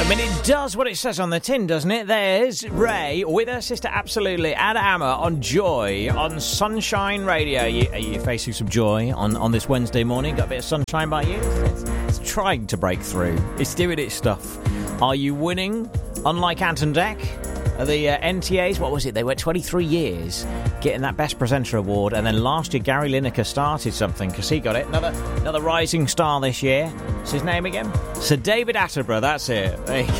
I mean, it does what it says on the tin, doesn't it? There's Ray with her sister Absolutely and Amma on Joy on Sunshine Radio. Are you facing some joy on this Wednesday morning? Got a bit of sunshine by you? It's trying to break through. It's doing its stuff. Are you winning? Unlike Ant and Dec, the NTAs, what was it? They were 23 years getting that Best Presenter award. And then last year, Gary Lineker started something because he got it. Another rising star this year. What's his name again? Sir David Attenborough, that's it.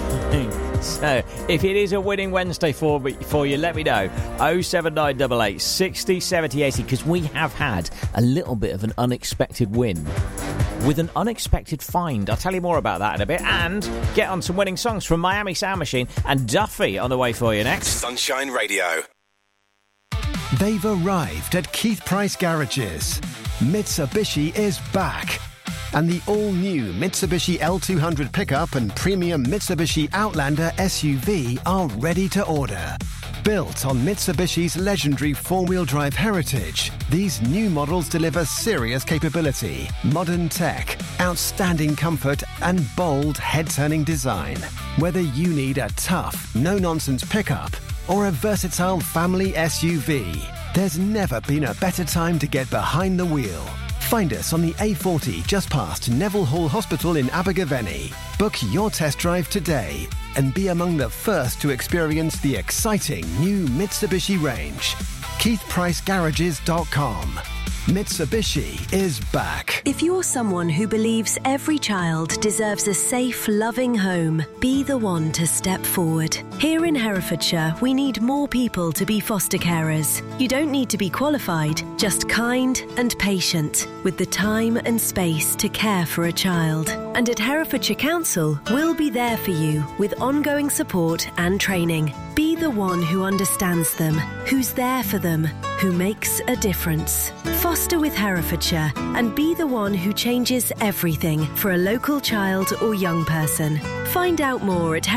So, if it is a winning Wednesday for you, let me know. 07988 60 70 80, because we have had a little bit of an unexpected win with an unexpected find. I'll tell you more about that in a bit. And get on some winning songs from Miami Sound Machine and Duffy on the way for you next. Sunshine Radio. They've arrived at Keith Price Garages. Mitsubishi is back. And the all-new Mitsubishi L200 pickup and premium Mitsubishi Outlander SUV are ready to order. Built on Mitsubishi's legendary four-wheel drive heritage, these new models deliver serious capability, modern tech, outstanding comfort, and bold head-turning design. Whether you need a tough, no-nonsense pickup or a versatile family SUV, there's never been a better time to get behind the wheel. Find us on the A40 just past Neville Hall Hospital in Abergavenny. Book your test drive today and be among the first to experience the exciting new Mitsubishi range. KeithPriceGarages.com. Mitsubishi is back. If you're someone who believes every child deserves a safe, loving home, be the one to step forward. Here in Herefordshire, we need more people to be foster carers. You don't need to be qualified, just kind and patient, with the time and space to care for a child. And at Herefordshire Council, we'll be there for you with ongoing support and training. Be the one who understands them, who's there for them, who makes a difference. Foster with Herefordshire and be the one who changes everything for a local child or young person. Find out more at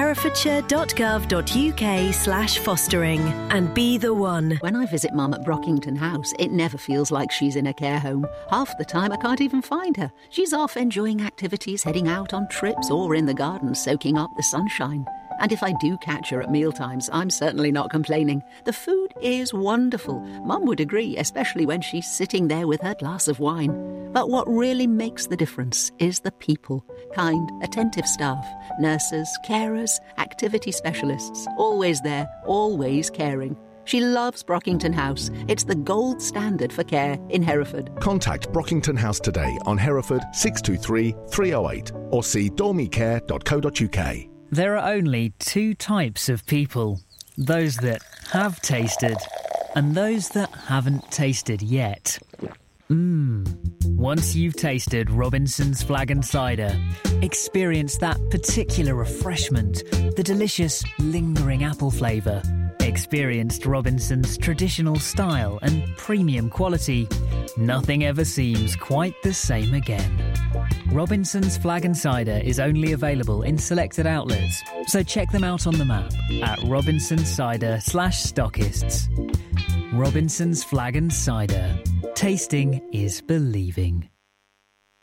herefordshire.gov.uk/fostering and be the one. When I visit Mum at Brockington House, it never feels like she's in a care home. Half the time I can't even find her. She's off enjoying activities, heading out on trips or in the garden soaking up the sunshine. And if I do catch her at mealtimes, I'm certainly not complaining. The food is wonderful. Mum would agree, especially when she's sitting there with her glass of wine. But what really makes the difference is the people. Kind, attentive staff, nurses, carers, activity specialists. Always there, always caring. She loves Brockington House. It's the gold standard for care in Hereford. Contact Brockington House today on Hereford 623 308 or see dormicare.co.uk. There are only two types of people. Those that have tasted and those that haven't tasted yet. Once you've tasted Robinson's Flag and Cider, experience that particular refreshment, the delicious, lingering apple flavour. Experienced Robinson's traditional style and premium quality. Nothing ever seems quite the same again. Robinson's Flag and Cider is only available in selected outlets, so check them out on the map at robinsoncider/stockists. Robinson's Flag and Cider. Tasting is believing.